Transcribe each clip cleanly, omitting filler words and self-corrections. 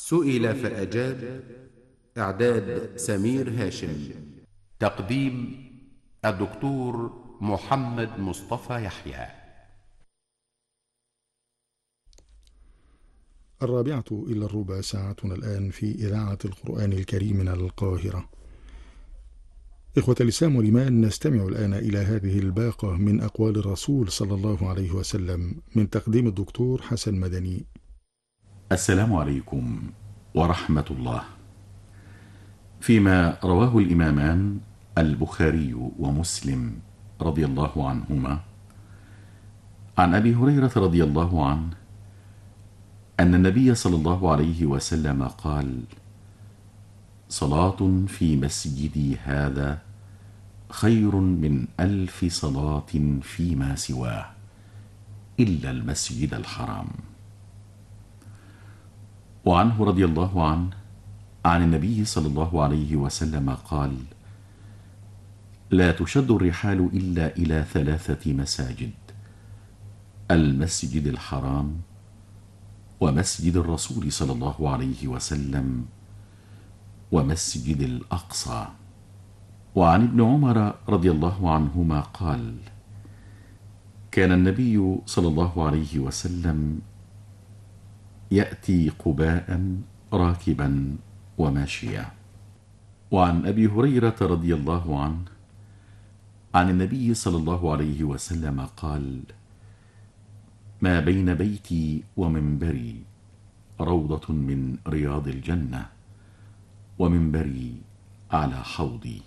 سئل فأجاب. إعداد سمير هاشم. تقديم الدكتور محمد مصطفى يحيى. 4:45 ساعتنا الآن في إذاعة القرآن الكريم من القاهرة. إخوة الإسلام والإيمان، نستمع الآن إلى هذه الباقة من أقوال الرسول صلى الله عليه وسلم من تقديم الدكتور حسن مدني. السلام عليكم ورحمة الله. فيما رواه الإمامان البخاري ومسلم رضي الله عنهما عن أبي هريرة رضي الله عنه أن النبي صلى الله عليه وسلم قال: صلاة في مسجدي هذا خير من 1000 صلاة فيما سواه إلا المسجد الحرام. وعنه رضي الله عنه عن النبي صلى الله عليه وسلم قال: لا تشد الرحال إلا إلى 3 مساجد: المسجد الحرام، ومسجد الرسول صلى الله عليه وسلم، ومسجد الأقصى. وعن ابن عمر رضي الله عنهما قال: كان النبي صلى الله عليه وسلم يأتي قباء راكبا وماشيا. وعن أبي هريرة رضي الله عنه عن النبي صلى الله عليه وسلم قال: ما بين بيتي ومنبري روضة من رياض الجنة، ومنبري على حوضي.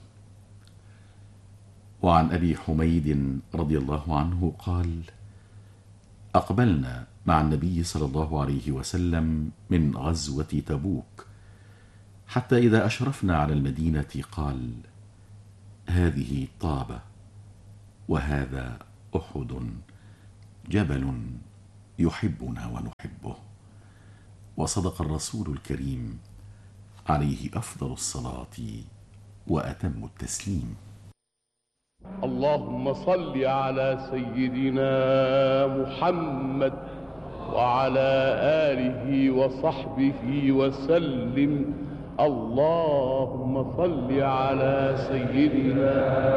وعن أبي حميد رضي الله عنه قال: أقبلنا مع النبي صلى الله عليه وسلم من غزوة تبوك، حتى إذا أشرفنا على المدينة قال: هذه طابة، وهذا أحد، جبل يحبنا ونحبه. وصدق الرسول الكريم عليه أفضل الصلاة وأتم التسليم. اللهم صل على سيدنا محمد وعلى آله وصحبه وسلم. اللهم صل على سيدنا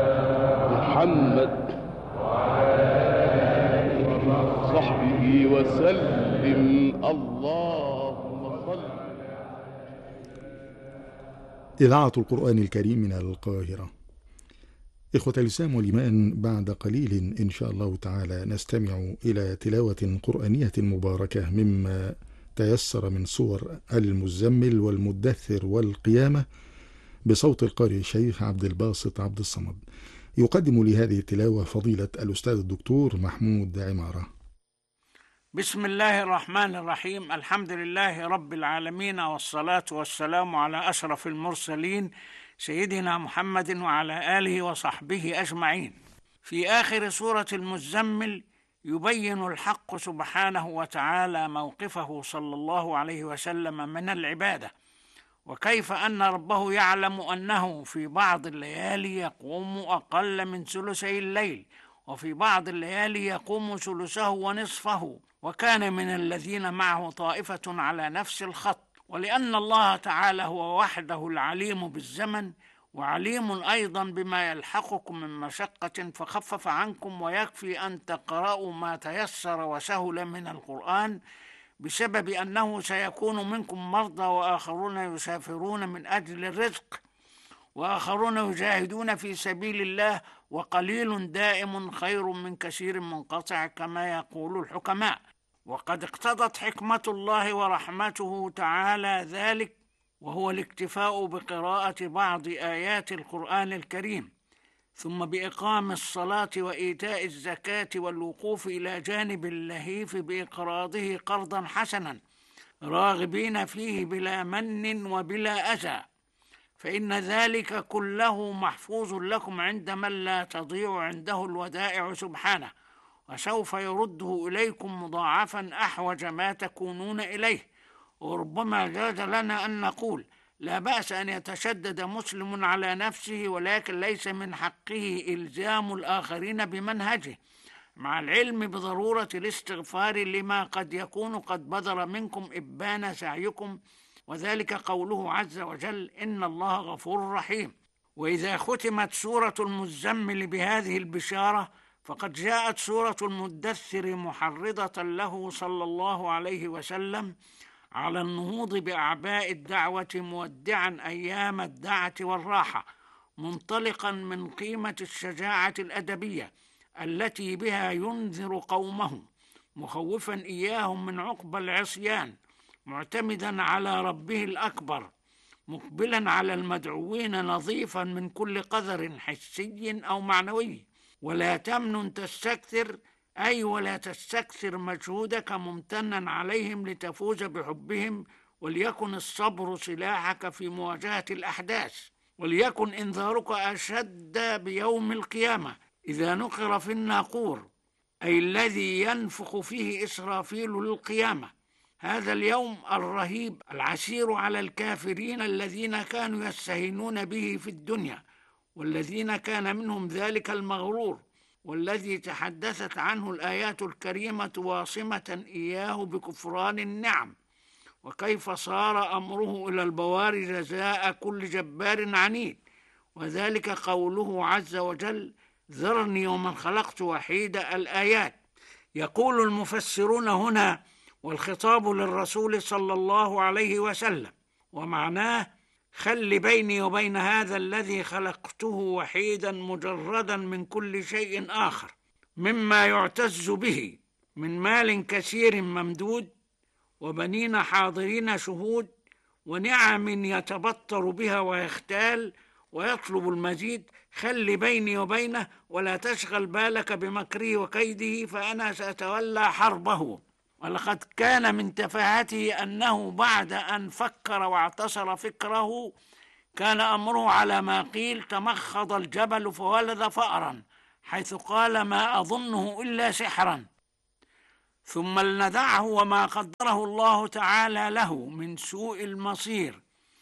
محمد وعلى آله وصحبه وسلم. اللهم صل. إذاعة القرآن الكريم من القاهرة. إخوة الإسلام والإيمان، بعد قليل إن شاء الله تعالى نستمع إلى تلاوة قرآنية مباركة مما تيسر من سور المزمل والمدثر والقيامة بصوت القارئ الشيخ عبد الباسط عبد الصمد. يقدم لهذه التلاوة فضيلة الأستاذ الدكتور محمود عمارة. بسم الله الرحمن الرحيم. الحمد لله رب العالمين، والصلاة والسلام على أشرف المرسلين سيدنا محمد وعلى آله وصحبه أجمعين. في آخر سورة المزمل يبين الحق سبحانه وتعالى موقفه صلى الله عليه وسلم من العبادة، وكيف أن ربه يعلم أنه في بعض الليالي يقوم أقل من ثلثي الليل، وفي بعض الليالي يقوم ثلثه ونصفه، وكان من الذين معه طائفة على نفس الخط. ولأن الله تعالى هو وحده العليم بالزمن، وعليم أيضا بما يلحقكم من مشقة، فخفف عنكم، ويكفي أن تقرأوا ما تيسر وسهل من القرآن، بسبب أنه سيكون منكم مرضى، وآخرون يسافرون من أجل الرزق، وآخرون يجاهدون في سبيل الله، وقليل دائم خير من كثير منقطع، كما يقول الحكماء. وقد اقتضت حكمة الله ورحمته تعالى ذلك، وهو الاكتفاء بقراءة بعض آيات القرآن الكريم، ثم بإقام الصلاة وإيتاء الزكاة والوقوف إلى جانب اللهيف بإقراضه قرضا حسنا، راغبين فيه بلا من وبلا أذى، فإن ذلك كله محفوظ لكم عند من لا تضيع عنده الودائع سبحانه، وسوف يرده إليكم مضاعفا أحوج ما تكونون إليه. وربما جاز لنا أن نقول: لا بأس أن يتشدد مسلم على نفسه، ولكن ليس من حقه إلزام الآخرين بمنهجه، مع العلم بضرورة الاستغفار لما قد يكون قد بدر منكم إبان سعيكم وذلك قوله عز وجل: إن الله غفور رحيم. وإذا ختمت سورة المزمل بهذه البشارة فقد جاءت سورة المدثر محرضة له صلى الله عليه وسلم على النهوض بأعباء الدعوة، مودعا أيام الدعة والراحة، منطلقا من قيمة الشجاعة الأدبية التي بها ينذر قومه، مخوفا إياهم من عقبى العصيان، معتمدا على ربه الأكبر، مقبلا على المدعوين نظيفا من كل قذر حسي أو معنوي. ولا تمنن تستكثر، أي ولا تستكثر مجهودك ممتنا عليهم لتفوز بحبهم، وليكن الصبر سلاحك في مواجهة الأحداث، وليكن إنذارك أشد بيوم القيامة إذا نقر في الناقور، أي الذي ينفخ فيه إسرافيل للقيامة. هذا اليوم الرهيب العسير على الكافرين الذين كانوا يستهينون به في الدنيا، والذين كان منهم ذلك المغرور، والذي تحدثت عنه الآيات الكريمة واصمة إياه بكفران النعم، وكيف صار أمره إلى البوار جزاء كل جبار عنيد. وذلك قوله عز وجل: ذرني ومن خلقت وحيدا، الآيات. يقول المفسرون هنا والخطاب للرسول صلى الله عليه وسلم، ومعناه: خل بيني وبين هذا الذي خلقته وحيدا مجردا من كل شيء آخر مما يعتز به من مال كثير ممدود، وبنين حاضرين شهود، ونعم يتبطر بها ويختال ويطلب المزيد. خل بيني وبينه ولا تشغل بالك بمكره وكيده، فأنا سأتولى حربه. ولقد كان من تفاهته أنه بعد أن فكر واعتصر فكره كان أمره على ما قيل: تمخض الجبل فولد فأرا، حيث قال: ما أظنه إلا سحرا. ثم لندعه وما قدره الله تعالى له من سوء المصير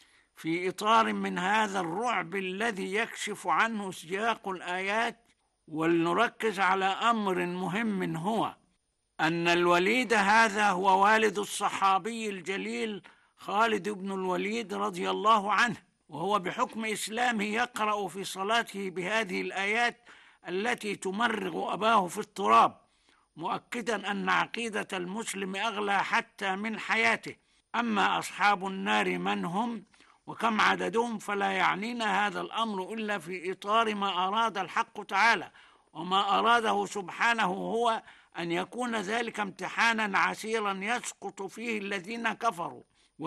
في إطار من هذا الرعب الذي يكشف عنه سياق الآيات، ولنركز على أمر مهم، هو أن الوليد هذا هو والد الصحابي الجليل خالد بن الوليد رضي الله عنه، وهو بحكم إسلامه يقرأ في صلاته بهذه الآيات التي تمرغ أباه في التراب، مؤكدا أن عقيدة المسلم أغلى حتى من حياته. أما أصحاب النار من هم وكم عددهم فلا يعنينا هذا الأمر إلا في إطار ما أراد الحق تعالى، وما أراده سبحانه هو أن يكون ذلك امتحانا عسيرا يسقط فيه الذين كفروا،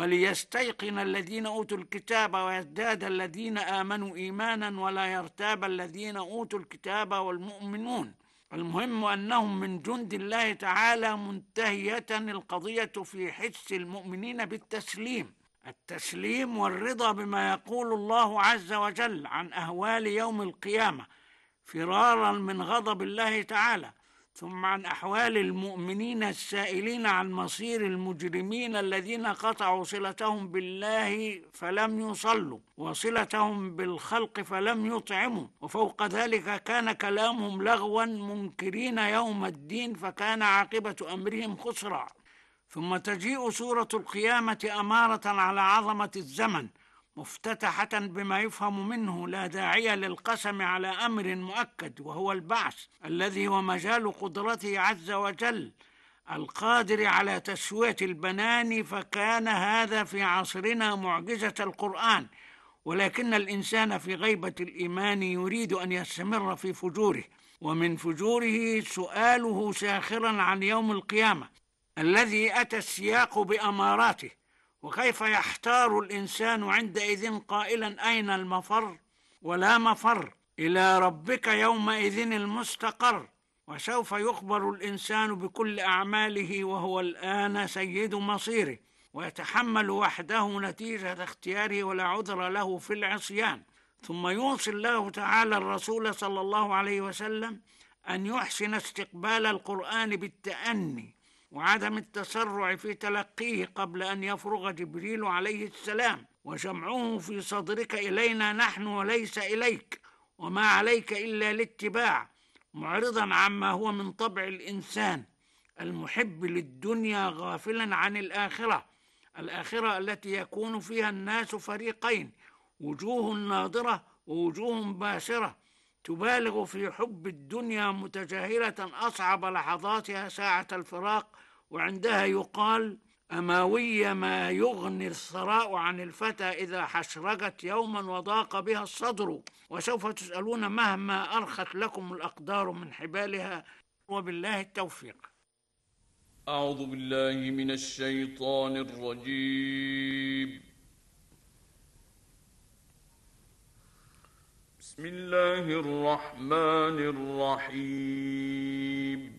وليستيقن الذين أوتوا الكتاب ويزداد الذين آمنوا إيمانا ولا يرتاب الذين أوتوا الكتاب والمؤمنون. المهم أنهم من جند الله تعالى، منتهية القضية في حس المؤمنين بالتسليم، التسليم والرضا بما يقول الله عز وجل عن أهوال يوم القيامة، فرارا من غضب الله تعالى، ثم عن أحوال المؤمنين السائلين عن مصير المجرمين الذين قطعوا صلتهم بالله فلم يصلوا، وصلتهم بالخلق فلم يطعموا، وفوق ذلك كان كلامهم لغوا، منكرين يوم الدين، فكان عاقبة أمرهم خسرا. ثم تجيء سورة القيامة أمارة على عظمة الزمن، مفتتحة بما يفهم منه لا داعي للقسم على أمر مؤكد، وهو البعث الذي هو مجال قدرته عز وجل القادر على تسوية البنان. فكان هذا في عصرنا معجزة القرآن، ولكن الإنسان في غيبة الإيمان يريد أن يستمر في فجوره، ومن فجوره سؤاله ساخرا عن يوم القيامة الذي أتى السياق بأماراته. وكيف يحتار الإنسان عندئذ قائلا: أين المفر؟ ولا مفر، إلى ربك يومئذ المستقر. وسوف يخبر الإنسان بكل أعماله وهو الآن سيد مصيره، ويتحمل وحده نتيجة اختياره ولا عذر له في العصيان. ثم يوصي الله تعالى الرسول صلى الله عليه وسلم أن يحسن استقبال القرآن بالتأني وعدم التسرع في تلقيه قبل أن يفرغ جبريل عليه السلام، وجمعه في صدرك إلينا نحن وليس إليك، وما عليك إلا الاتباع، معرضا عما هو من طبع الإنسان المحب للدنيا غافلا عن الآخرة، الآخرة التي يكون فيها الناس فريقين، وجوه ناضرة ووجوه باسرة، تبالغ في حب الدنيا متجاهلة أصعب لحظاتها ساعة الفراق، وعندها يقال: أماوي ما يغني الثراء عن الفتى إذا حشرجت يوما وضاق بها الصدر، وسوف تسألون مهما أرخت لكم الأقدار من حبالها، وبالله التوفيق. أعوذ بالله من الشيطان الرجيم. بسم الله الرحمن الرحيم.